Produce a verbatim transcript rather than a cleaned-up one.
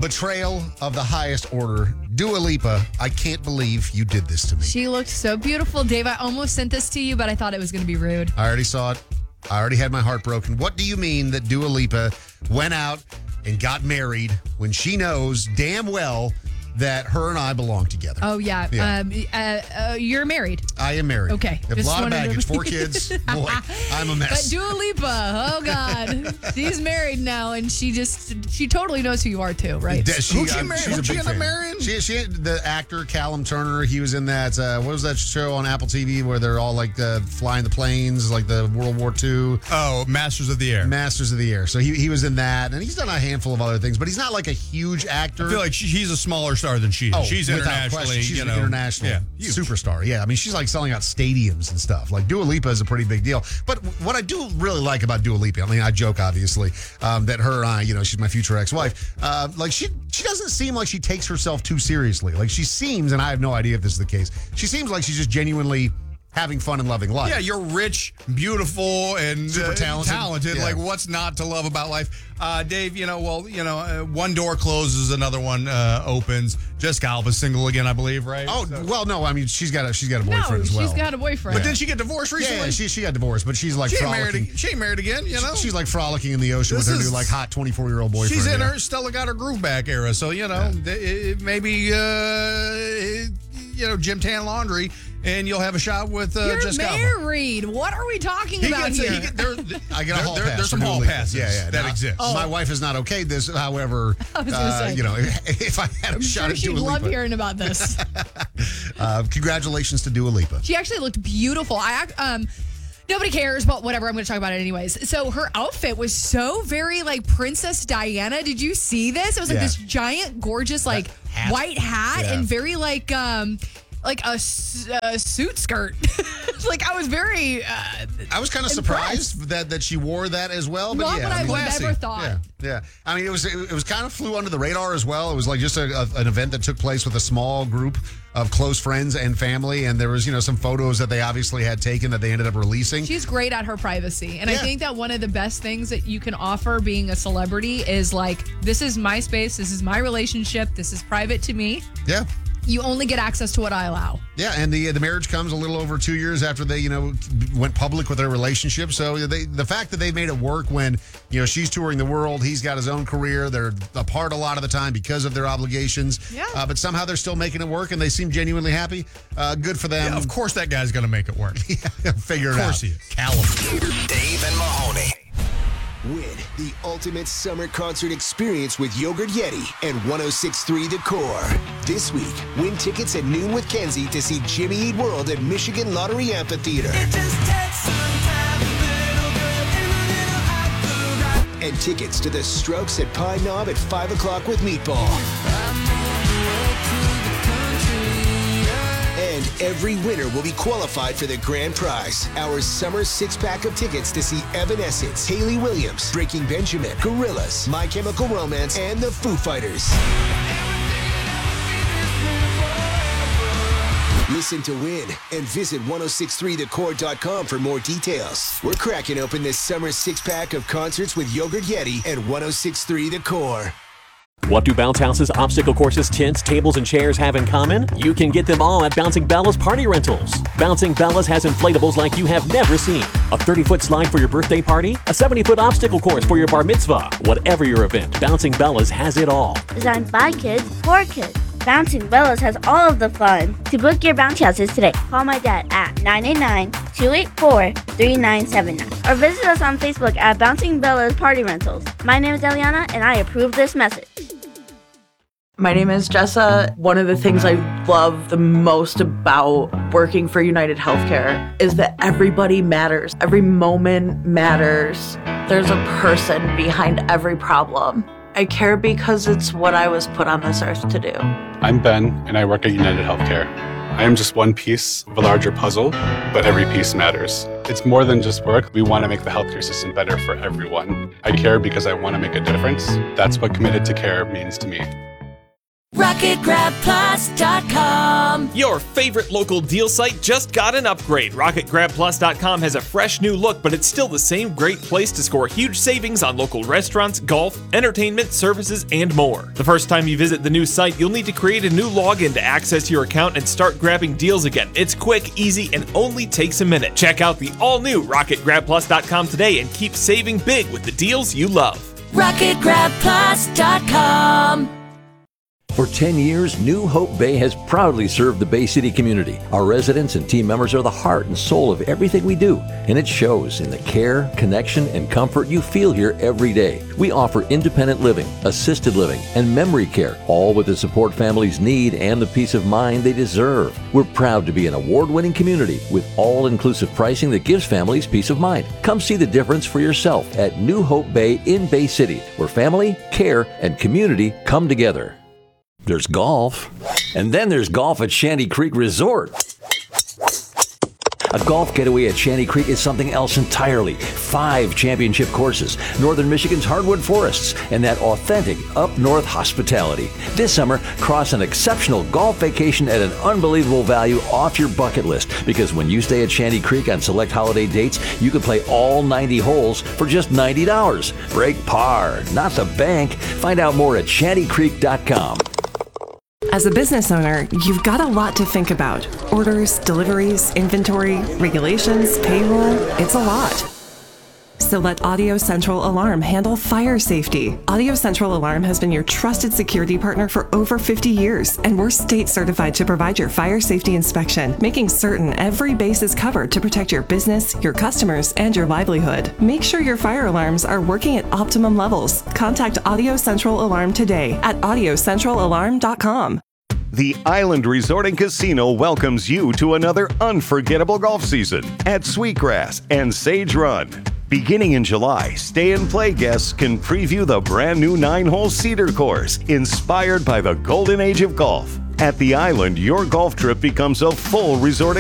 betrayal of the highest order. Dua Lipa, I can't believe you did this to me. She looked so beautiful, Dave. I almost sent this to you, but I thought it was going to be rude. I already saw it. I already had my heart broken. What do you mean that Dua Lipa went out and got married when she knows damn well that her and I belong together? Oh, yeah. Yeah. Um, uh, uh, you're married. I am married. Okay. A Just lot of wanted to- baggage, four kids. Boy, I'm a mess. But Dua Lipa, oh, God. She's married now, and she just, she totally knows who you are, too, right? De- she, Who'd she um, marry? she's a Who'd she big end up fan. marrying? She, she, the actor Callum Turner, he was in that, uh, what was that show on Apple T V where they're all like uh, flying the planes, like the World War Two? Oh, Masters of the Air. Masters of the Air. So he, he was in that, and he's done a handful of other things, but he's not like a huge actor. I feel like she, he's a smaller star than she is. Oh, she's without internationally, question. She's you an know, international yeah, huge. superstar. Yeah, I mean, she's like selling out stadiums and stuff. Like Dua Lipa is a pretty big deal. But what I do really like about Dua Lipa, I mean, I joke obviously um, that her and I, you know, she's my future ex-wife. Uh, like she, she doesn't seem like she takes herself too seriously. Like she seems, and I have no idea if this is the case. She seems like she's just genuinely having fun and loving life. Yeah, you're rich, beautiful, and Super uh, talented. talented. Yeah. Like, what's not to love about life? Uh, Dave, you know, well, you know, uh, one door closes, another one uh, opens. Jessica Alba's single again, I believe, right? Oh So- well, no. I mean, she's got a she's got a No, boyfriend as well. she's got a boyfriend. But didn't she get divorced yeah, recently? yeah, she she got divorced, but she's like she ain't frolicking. married. She ain't married again. You know, She's like frolicking in the ocean This with her is- new like hot twenty-four year old boyfriend. she's in yeah. her Stella got her groove back era. So you know, th- it, maybe uh, you know, Jim Tan Laundry, and you'll have a shot with uh, You're Jessica Alba. married. What are we talking He about gets, here? he get, there, I get a there, hall there- pass. There's some for hall Dua Lipa. passes yeah, yeah, that Now, exist. My wife has not okayed this. However, I was gonna uh, say. you know, if I had a I'm shot sure at she'd Dua love Lipa, hearing about this. uh, congratulations to Dua Lipa. She actually looked beautiful. I ac- um nobody cares, but whatever. I'm going to talk about it anyways. So her outfit was so very like Princess Diana. Did you see this? It was like Yeah. this giant, gorgeous, like hat. white hat Yeah. and very like um like a, s- a suit skirt. Like I was very. Uh, I was kind of surprised that, that she wore that as well. But Not yeah, what I mean, would classy. ever thought. Yeah, yeah. I mean, it was it, it was kind of flew under the radar as well. It was like just a, a, an event that took place with a small group of close friends and family, and there was you know some photos that they obviously had taken that they ended up releasing. She's great at her privacy. And I Yeah. think that one of the best things that you can offer being a celebrity is like, this is my space. This is my relationship. This is private to me. Yeah. You only get access to what I allow. Yeah, and the the marriage comes a little over two years after they, you know, went public with their relationship. So they, the fact that they made it work when, you know, she's touring the world, he's got his own career, they're apart a lot of the time because of their obligations. Yeah. Uh, but somehow they're still making it work, and they seem genuinely happy. Uh, good for them. Yeah, of course, that guy's going to make it work. Figure Of it out. course he is. Callum. Dave and Mahoney. Win the ultimate summer concert experience with Yogurt Yeti and ten sixty-three The Core. This week, win tickets at noon with Kenzie to see Jimmy Eat World at Michigan Lottery Amphitheater. And tickets to the Strokes at Pine Knob at five o'clock with Meatball. And every winner will be qualified for the grand prize, our summer six-pack of tickets to see Evanescence, Hayley Williams, Breaking Benjamin, Gorillaz, My Chemical Romance, and the Foo Fighters. Listen to win and visit ten sixty-three the core dot com for more details. We're cracking open this summer six-pack of concerts with Yogurt Yeti and ten sixty-three The Core. What do bounce houses, obstacle courses, tents, tables, and chairs have in common? You can get them all at Bouncing Bella's Party Rentals. Bouncing Bella's has inflatables like you have never seen. A thirty-foot slide for your birthday party? A seventy-foot obstacle course for your bar mitzvah? Whatever your event, Bouncing Bella's has it all. Designed by kids for kids. Bouncing Bella's has all of the fun. To book your bounce houses today, call my dad at nine eight nine, two eight four, three nine seven nine or visit us on Facebook at Bouncing Bella's Party Rentals. My name is Eliana and I approve this message. My name is Jessa. One of the things I love the most about working for United Healthcare is that everybody matters. Every moment matters. There's a person behind every problem. I care because it's what I was put on this earth to do. I'm Ben, and I work at United Healthcare. I am just one piece of a larger puzzle, but every piece matters. It's more than just work. We want to make the healthcare system better for everyone. I care because I want to make a difference. That's what committed to care means to me. rocket grab plus dot com. Your favorite local deal site just got an upgrade. rocket grab plus dot com has a fresh new look, but it's still the same great place to score huge savings on local restaurants, golf, entertainment, services, and more. The first time you visit the new site, you'll need to create a new login to access your account and start grabbing deals again. It's quick, easy, and only takes a minute. Check out the all-new rocket grab plus dot com today and keep saving big with the deals you love. rocket grab plus dot com. For ten years, New Hope Bay has proudly served the Bay City community. Our residents and team members are the heart and soul of everything we do, and it shows in the care, connection, and comfort you feel here every day. We offer independent living, assisted living, and memory care, all with the support families need and the peace of mind they deserve. We're proud to be an award-winning community with all-inclusive pricing that gives families peace of mind. Come see the difference for yourself at New Hope Bay in Bay City, where family, care, and community come together. There's golf, and then there's golf at Shanty Creek Resort. A golf getaway at Shanty Creek is something else entirely. Five championship courses, Northern Michigan's hardwood forests, and that authentic up-north hospitality. This summer, cross an exceptional golf vacation at an unbelievable value off your bucket list, because when you stay at Shanty Creek on select holiday dates, you can play all ninety holes for just ninety dollars. Break par, not the bank. Find out more at shanty creek dot com. As a business owner, you've got a lot to think about. Orders, deliveries, inventory, regulations, payroll. It's a lot. So let Audio Central Alarm handle fire safety. Audio Central Alarm has been your trusted security partner for over fifty years, and we're state certified to provide your fire safety inspection, making certain every base is covered to protect your business, your customers, and your livelihood. Make sure your fire alarms are working at optimum levels. Contact Audio Central Alarm today at audio central alarm dot com. The Island Resort and Casino welcomes you to another unforgettable golf season at Sweetgrass and Sage Run. Beginning in July, stay and play guests can preview the brand new nine-hole Cedar course, inspired by the golden age of golf. At the Island, your golf trip becomes a full resort